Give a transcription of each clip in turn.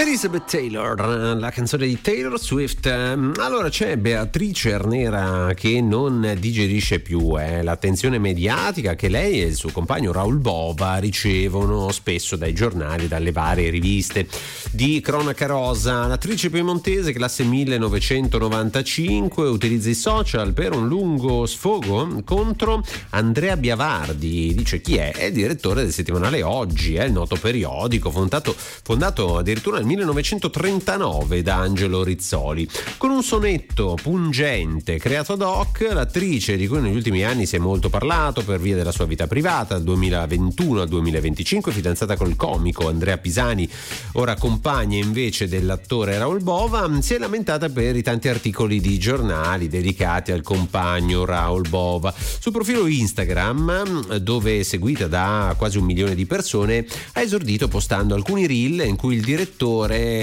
Elizabeth Taylor, la canzone di Taylor Swift. Allora c'è Beatrice Arnera che non digerisce più l'attenzione mediatica che lei e il suo compagno Raoul Bova ricevono spesso dai giornali, dalle varie riviste di cronaca rosa. L'attrice piemontese classe 1995 utilizza i social per un lungo sfogo contro Andrea Biavardi. Dice chi è? È il direttore del settimanale Oggi, è il noto periodico fondato addirittura nel 1939 da Angelo Rizzoli. Con un sonetto pungente creato ad hoc, l'attrice, di cui negli ultimi anni si è molto parlato per via della sua vita privata, dal 2021 al 2025 fidanzata col comico Andrea Pisani, ora compagna invece dell'attore Raoul Bova, si è lamentata per i tanti articoli di giornali dedicati al compagno Raoul Bova. Sul profilo Instagram, dove è seguita da quasi 1 milione di persone, ha esordito postando alcuni reel in cui il direttore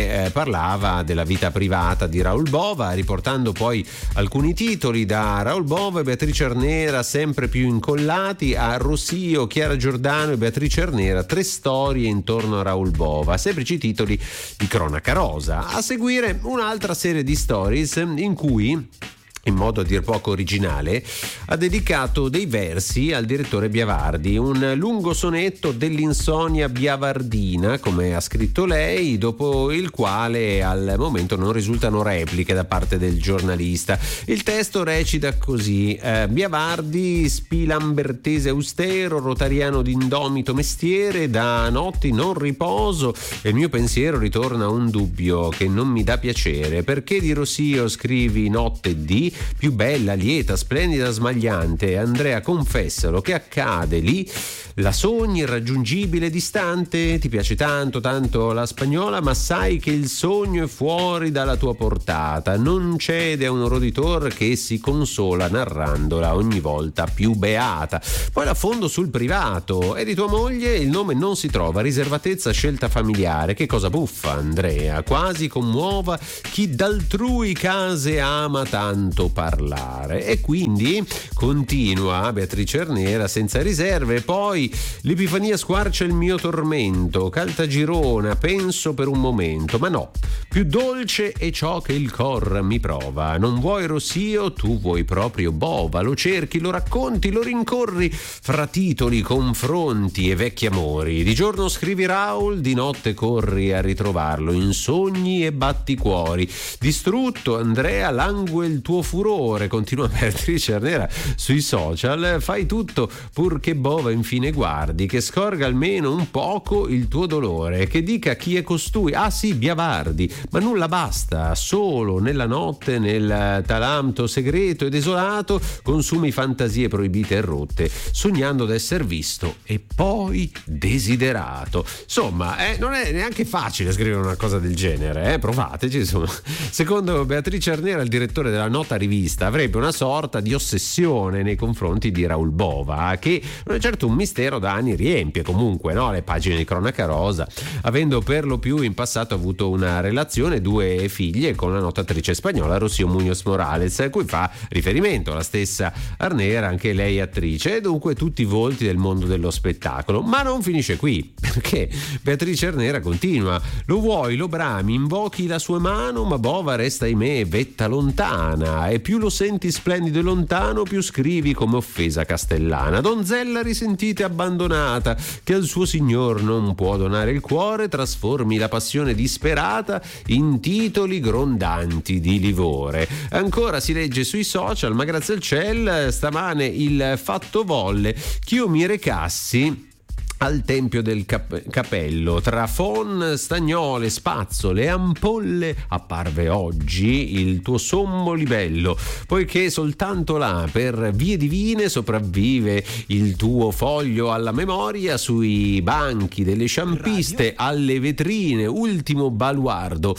parlava della vita privata di Raoul Bova, riportando poi alcuni titoli da Raoul Bova e Beatrice Arnera sempre più incollati, a Rossio, Chiara Giordano e Beatrice Arnera, 3 storie intorno a Raoul Bova, semplici titoli di cronaca rosa. A seguire un'altra serie di stories in cui, in modo a dir poco originale, ha dedicato dei versi al direttore Biavardi, un lungo sonetto dell'insonnia biavardina, come ha scritto lei, dopo il quale al momento non risultano repliche da parte del giornalista. Il testo recita così: Biavardi, spilambertese austero, rotariano d'indomito mestiere, da notti non riposo, e il mio pensiero ritorna a un dubbio che non mi dà piacere. Perché di Rossio scrivi notte di più bella, lieta, splendida, smagliante? Andrea, confessalo, che accade lì? La sogni irraggiungibile, distante? Ti piace tanto la spagnola, ma sai che il sogno è fuori dalla tua portata. Non cede a un roditor che si consola narrandola ogni volta più beata. Poi l'affondo sul privato. E di tua moglie il nome non si trova, riservatezza, scelta familiare. Che cosa buffa, Andrea, quasi commuova chi d'altrui case ama tanto parlare. E quindi continua Beatrice Arnera senza riserve. Poi l'epifania squarcia il mio tormento, Caltagirona penso per un momento, ma no, più dolce è ciò che il cor mi prova. Non vuoi Rossio, tu vuoi proprio Bova. Lo cerchi, lo racconti, lo rincorri fra titoli, confronti e vecchi amori. Di giorno scrivi Raoul, di notte corri a ritrovarlo in sogni e batticuori. Distrutto Andrea, langue il tuo furore, continua Beatrice Arnera sui social. Fai tutto purché Bova infine guardi, che scorga almeno un poco il tuo dolore, che dica chi è costui. Ah sì, Biavardi, ma nulla basta, solo nella notte, nel talamto segreto e desolato, consumi fantasie proibite e rotte, sognando d'esser visto e poi desiderato. Insomma, non è neanche facile scrivere una cosa del genere, provateci, insomma. Secondo Beatrice Arnera, il direttore della nota rivista avrebbe una sorta di ossessione nei confronti di Raoul Bova, che non è certo un mistero, da anni riempie comunque, no, le pagine di cronaca rosa, avendo per lo più in passato avuto una relazione, 2 figlie, con la nota attrice spagnola Rocío Muñoz Morales, a cui fa riferimento la stessa Arnera, anche lei attrice, e dunque tutti i volti del mondo dello spettacolo. Ma non finisce qui, perché Beatrice Arnera continua: lo vuoi, lo brami, invochi la sua mano, ma Bova resta, ahimè, vetta lontana, e più lo senti splendido e lontano, più scrivi come offesa castellana. Donzella risentita e abbandonata, che al suo signor non può donare il cuore, trasformi la passione disperata in titoli grondanti di livore. Ancora si legge sui social: ma grazie al ciel stamane il fatto volle ch'io mi recassi al Tempio del Capello, tra fon, stagnole, spazzole e ampolle apparve oggi il tuo sommo libello, poiché soltanto là per vie divine sopravvive il tuo foglio alla memoria, sui banchi delle sciampiste, alle vetrine, ultimo baluardo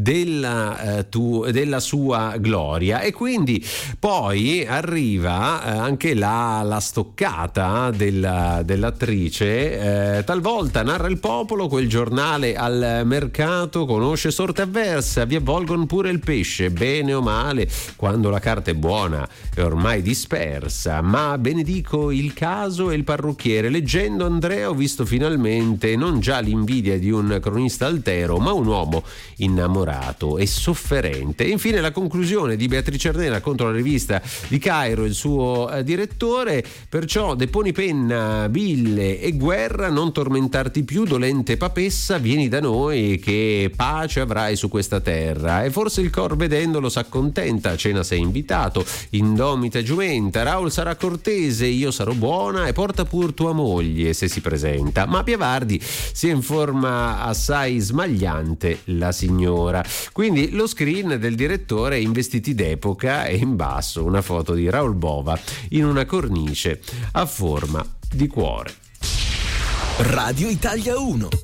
della sua gloria. E quindi poi arriva anche la stoccata dell'attrice talvolta narra il popolo, quel giornale al mercato conosce sorte avversa, vi avvolgono pure il pesce, bene o male, quando la carta è buona è ormai dispersa. Ma benedico il caso e il parrucchiere, leggendo Andrea ho visto finalmente non già l'invidia di un cronista altero, ma un uomo innamorato e sofferente. E infine la conclusione di Beatrice Arnera contro la rivista di Cairo, il suo direttore: perciò deponi penna, bille e guerra, non tormentarti più, dolente papessa, vieni da noi che pace avrai su questa terra. E forse il cor vedendolo s'accontenta, a cena sei invitato, indomita e giumenta, Raul sarà cortese, io sarò buona e porta pur tua moglie se si presenta. Ma Piavardi si informa assai smagliante la signora. Quindi lo screen del direttore in vestiti d'epoca e in basso una foto di Raul Bova in una cornice a forma di cuore. Radio Italia 1.